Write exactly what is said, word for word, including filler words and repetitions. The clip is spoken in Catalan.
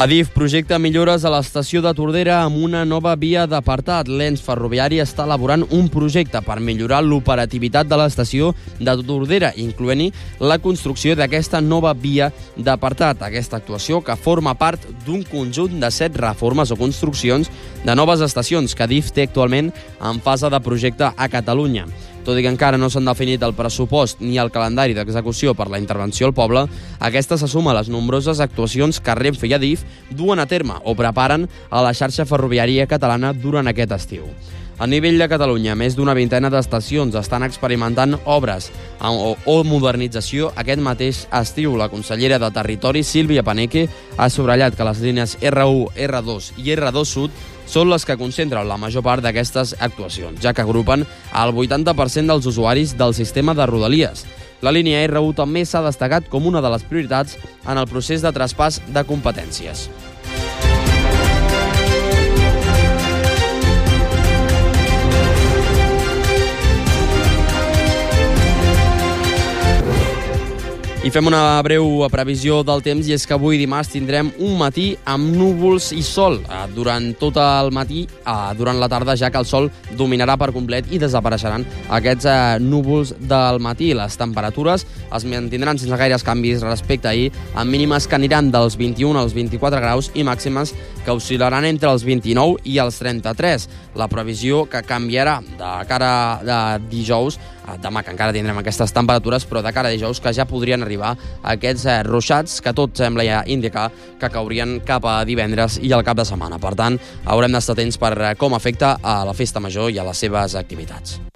Adif projecta millores a l'estació de Tordera amb una nova via d'apartat. L'ens ferroviari està elaborant un projecte per millorar l'operativitat de l'estació de Tordera, incloent-hi la construcció d'aquesta nova via d'apartat. Aquesta actuació, que forma part d'un conjunt de set reformes o construccions de noves estacions que Adif té actualment en fase de projecte a Catalunya. Tot i que encara no s'han definit el pressupost ni el calendari d'execució per la intervenció al poble, aquesta se suma a les nombroses actuacions que Renfe i Adif duen a terme o preparen a la xarxa ferroviària catalana durant aquest estiu. A nivell de Catalunya, més d'una vintena d'estacions estan experimentant obres o, o modernització aquest mateix estiu. La consellera de Territori, Sílvia Paneque, ha subratllat que les línies erre u, erre dos i erre dos Sud són les que concentren la major part d'aquestes actuacions, ja que agrupen el vuitanta per cent dels usuaris del sistema de Rodalies. La línia erre u també s'ha destacat com una de les prioritats en el procés de traspàs de competències. I fem una breu previsió del temps, i és que avui dimarts tindrem un matí amb núvols i sol durant tot el matí. Durant la tarda, ja que el sol dominarà per complet i desapareixeran aquests núvols del matí. Les temperatures es mantindran sense gaires canvis respecte a ahir, amb mínimes que aniran dels vint-i-un als vint-i-quatre graus i màximes que oscil·laran entre els vint-i-nou i els trenta-tres. La previsió que canviarà de cara a dijous, demà que encara tindrem aquestes temperatures, però de cara a dijous que ja podrien arribar aquests ruixats que tot sembla ja indicar que caurien cap a divendres i al cap de setmana. Per tant, haurem d'estar atents per com afecta a la festa major i a les seves activitats.